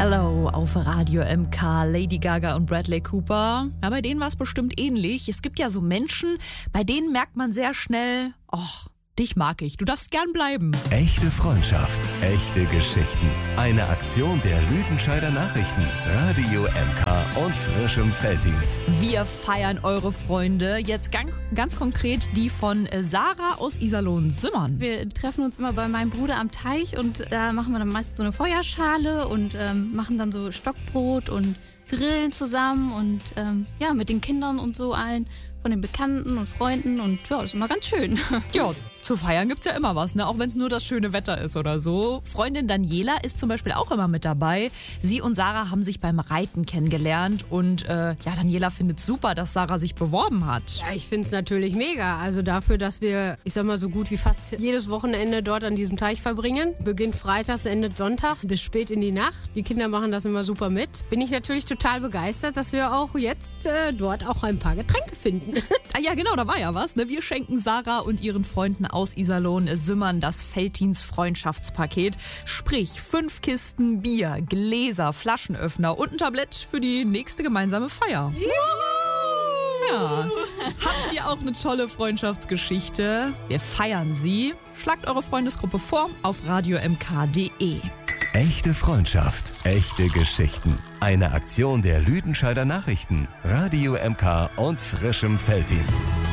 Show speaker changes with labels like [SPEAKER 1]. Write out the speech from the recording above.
[SPEAKER 1] Hello auf Radio MK, Lady Gaga und Bradley Cooper. Ja, bei denen war es bestimmt ähnlich. Es gibt ja so Menschen, bei denen merkt man sehr schnell, dich mag ich, du darfst gern bleiben.
[SPEAKER 2] Echte Freundschaft, echte Geschichten. Eine Aktion der Lüdenscheider Nachrichten, Radio MK und frischem Felddienst.
[SPEAKER 1] Wir feiern eure Freunde. Jetzt ganz konkret die von Sarah aus Iserlohn-Simmern.
[SPEAKER 3] Wir treffen uns immer bei meinem Bruder am Teich und da machen wir dann meist so eine Feuerschale und machen dann so Stockbrot und grillen zusammen und mit den Kindern und so allen von den Bekannten und Freunden und ja, das ist immer ganz schön.
[SPEAKER 1] Ja, zu feiern gibt's ja immer was, ne? Auch wenn es nur das schöne Wetter ist oder so. Freundin Daniela ist zum Beispiel auch immer mit dabei. Sie und Sarah haben sich beim Reiten kennengelernt und Daniela findet super, dass Sarah sich beworben hat.
[SPEAKER 4] Ja, ich finde es natürlich mega. Also dafür, dass wir, ich sag mal, so gut wie fast jedes Wochenende dort an diesem Teich verbringen. Beginnt freitags, endet sonntags bis spät in die Nacht. Die Kinder machen das immer super mit. Bin ich natürlich total begeistert, dass wir auch jetzt dort auch ein paar Getränke finden.
[SPEAKER 1] Ah ja, genau, da war ja was, ne? Wir schenken Sarah und ihren Freunden aus Iserlohn-Simmern das Felddienst-Freundschaftspaket. Sprich, 5 Kisten Bier, Gläser, Flaschenöffner und ein Tablett für die nächste gemeinsame Feier. Juhu! Ja. Habt ihr auch eine tolle Freundschaftsgeschichte? Wir feiern sie. Schlagt eure Freundesgruppe vor auf radiomk.de.
[SPEAKER 2] Echte Freundschaft, echte Geschichten. Eine Aktion der Lüdenscheider Nachrichten, Radio MK und frischem Felddienst.